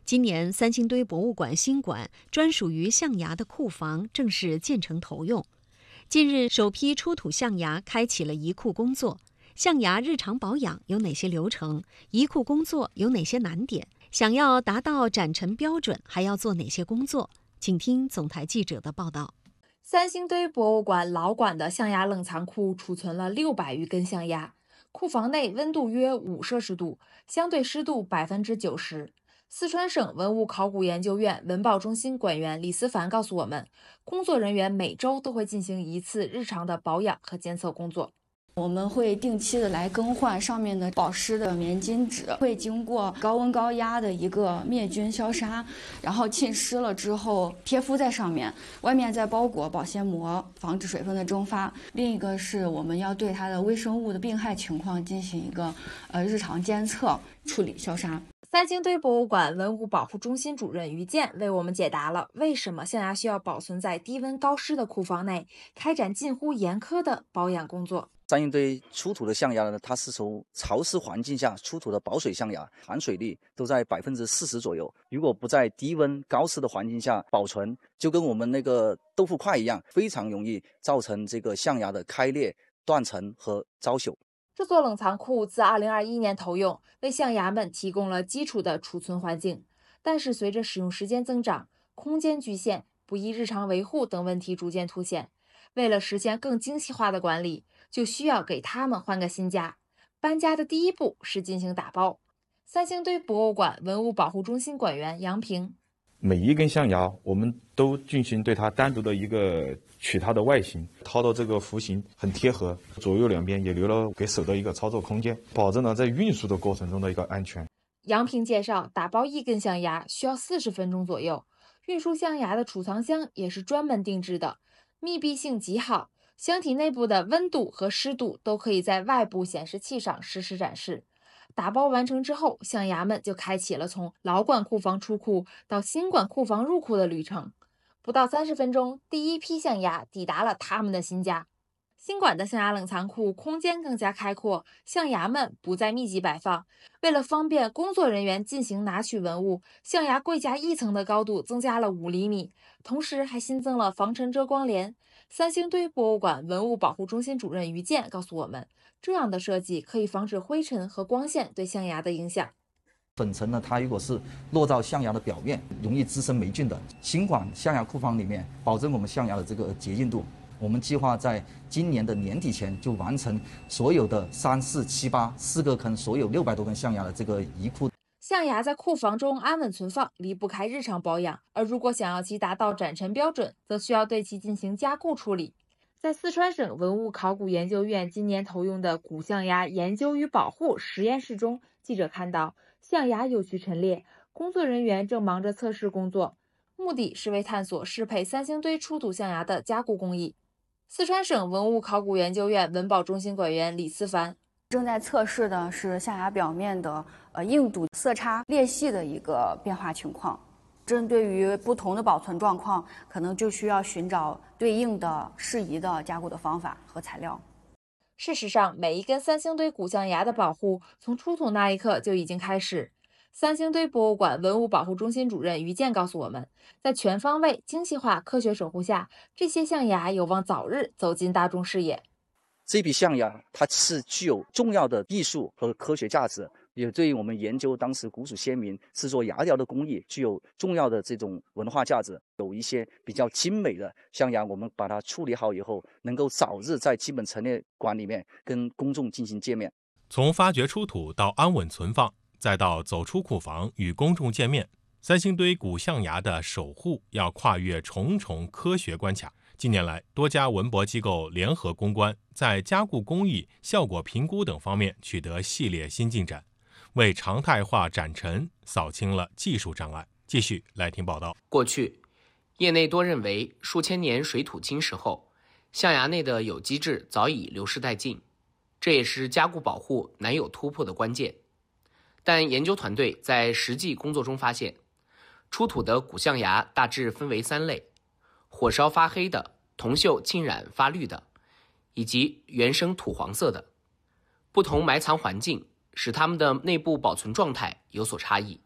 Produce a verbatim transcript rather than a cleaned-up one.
今年三星堆博物馆新馆专属于象牙的库房正式建成投用。近日，首批出土象牙开启了移库工作。象牙日常保养有哪些流程？移库工作有哪些难点？想要达到展陈标准，还要做哪些工作？请听总台记者的报道。 三星堆博物馆老馆的象牙冷藏库储存了六百余根象牙，库房内温度约五摄氏度，相对湿度百分之九十。四川省文物考古研究院文保中心馆员李思凡告诉我们，工作人员每周都会进行一次日常的保养和监测工作。 我们会定期的来更换上面的保湿的棉巾纸，会经过高温高压的一个灭菌消杀，然后浸湿了之后贴敷在上面，外面再包裹保鲜膜，防止水分的蒸发。另一个是我们要对它的微生物的病害情况进行一个呃日常监测、处理、消杀。 三星堆博物馆文物保护中心主任于健为我们解答了为什么象牙需要保存在低温高湿的库房内，开展近乎严苛的保养工作。 三星堆出土的象牙呢，它是从潮湿环境下出土的保水象牙，含水率都在百分之四十左右。如果不在低温高湿的环境下保存，就跟我们那个豆腐块一样，非常容易造成这个象牙的开裂、断层和遭朽。 这座冷藏库自二零二一年投用，为象牙们提供了基础的储存环境。但是随着使用时间增长，空间局限、不易日常维护等问题逐渐凸显。为了实现更精细化的管理，就需要给他们换个新家。搬家的第一步是进行打包。三星堆博物馆文物保护中心馆员杨平， 每一根象牙我们都进行对它单独的一个取它的外形，掏到这个弧形很贴合，左右两边也留了给手的一个操作空间，保证了在运输的过程中的一个安全。 杨平介绍，打包一根象牙需要四十分钟左右，运输象牙的储藏箱也是专门定制的，密闭性极好，箱体内部的温度和湿度都可以在外部显示器上实时展示。打包完成之后，象牙们就开启了从老馆库房出库到新馆库房入库的旅程。不到三十分钟，第一批象牙抵达了他们的新家。新馆的象牙冷藏库空间更加开阔，象牙们不再密集摆放。为了方便工作人员进行拿取文物，象牙柜架一层的高度增加了五厘米，同时还新增了防尘遮光帘。三星堆博物馆文物保护中心主任于健告诉我们，这样的设计可以防止灰尘和光线对象牙的影响。 粉尘呢，它如果是落到象牙的表面，容易滋生霉菌的。新馆象牙库房里面，保证我们象牙的这个洁净度。我们计划在今年的年底前就完成所有的三四七八四个坑，所有六百多根象牙的这个移库。 象牙在库房中安稳存放，离不开日常保养，而如果想要其达到展陈标准，则需要对其进行加固处理。在四川省文物考古研究院今年投用的古象牙研究与保护实验室中，记者看到象牙有序陈列，工作人员正忙着测试工作，目的是为探索适配三星堆出土象牙的加固工艺。四川省文物考古研究院文保中心馆员李思凡， 正在测试的是象牙表面的呃硬度、色差、裂隙的一个变化情况。针对于不同的保存状况，可能就需要寻找对应的适宜的加固的方法和材料。 事实上，每一根三星堆古象牙的保护从出土那一刻就已经开始。三星堆博物馆文物保护中心主任于健告诉我们，在全方位、精细化科学守护下，这些象牙有望早日走进大众视野。 这批象牙它是具有重要的艺术和科学价值，也对于我们研究当时古蜀先民制作牙雕的工艺具有重要的这种文化价值。有一些比较精美的象牙，我们把它处理好以后，能够早日在基本陈列馆里面跟公众进行见面。 从发掘出土到安稳存放，再到走出库房与公众见面，三星堆古象牙的守护要跨越重重科学关卡。近年来，多家文博机构联合攻关，在加固工艺、效果评估等方面取得系列新进展，为常态化展陈扫清了技术障碍。继续来听报道。 过去，业内多认为数千年水土侵蚀后，象牙内的有机质早已流失殆尽，这也是加固保护难有突破的关键。但研究团队在实际工作中发现，出土的古象牙大致分为三类：火烧发黑的、铜锈浸染发绿的，以及原生土黄色的。不同埋藏环境使它们的内部保存状态有所差异。